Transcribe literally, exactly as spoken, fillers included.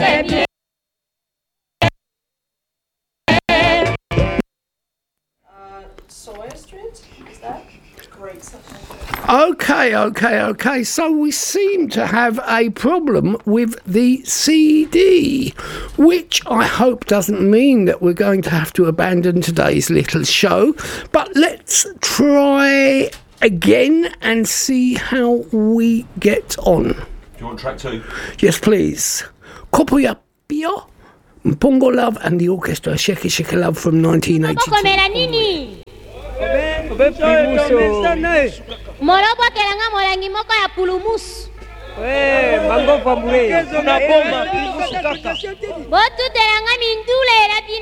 Sawyer Street? Is that? Great. Okay, okay, okay. So we seem to have a problem with the C D, which I hope doesn't mean that we're going to have to abandon today's little show. But let's try again and see how we get on. Do you want track two? Yes, please. Kopuya Pio, Mpongo Love and the orchestra Shake It Shake It Love from nineteen eighty-two. Moropo kelanga morangi moko ya pulumus. Eh, mango famule. Botu teranga mindule la